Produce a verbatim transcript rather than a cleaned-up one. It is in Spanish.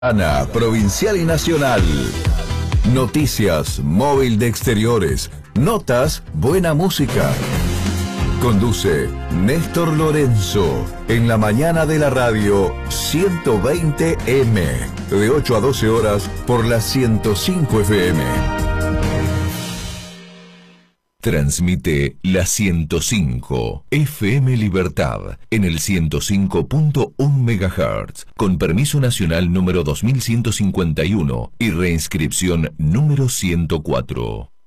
Ana, provincial y nacional. Noticias, móvil de exteriores, notas, buena música. Conduce Néstor Lorenzo en la mañana de la radio ciento veinte eme, de ocho a doce horas por la ciento cinco efe eme. Transmite la ciento cinco F M Libertad en el ciento cinco punto uno megahertz con permiso nacional número dos mil ciento cincuenta y uno y reinscripción número ciento cuatro.